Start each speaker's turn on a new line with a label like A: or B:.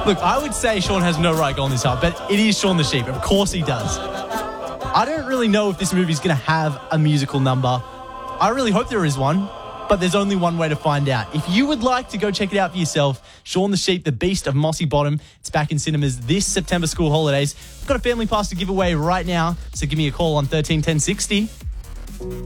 A: Look, I would say Sean has no right going this hard, but it is Shaun the Sheep. Of course he does. I don't really know if this movie's going to have a musical number. I really hope there is one, but there's only one way to find out. If you would like to go check it out for yourself, Shaun the Sheep, the Beast of Mossy Bottom, it's back in cinemas this September school holidays. I've got a family pass to give away right now, so give me a call on 13 10 60.